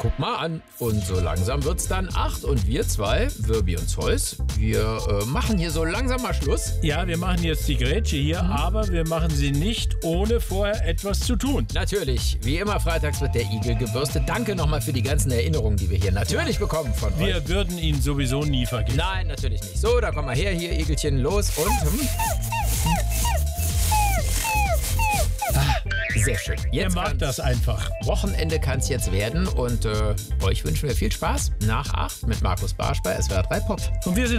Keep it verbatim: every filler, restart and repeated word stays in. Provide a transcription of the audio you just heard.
guck mal an. Und so langsam wird's dann acht und wir zwei, Wirbi und Zeus, wir äh, machen hier so langsam mal Schluss. Ja, wir machen jetzt die Grätsche hier, mhm. aber wir machen sie nicht, ohne vorher etwas zu tun. Natürlich, wie immer freitags wird der Igel gebürstet. Danke nochmal für die ganzen Erinnerungen, die wir hier natürlich bekommen von wir euch. Wir würden ihn sowieso nie vergessen. Nein, natürlich nicht. So, da komm mal her, hier Igelchen, los und... Hm. Sehr schön. Jetzt er mag das einfach. Wochenende kann es jetzt werden und äh, euch wünschen wir viel Spaß nach acht mit Markus Barsch bei S W R drei Pop. Und wir sind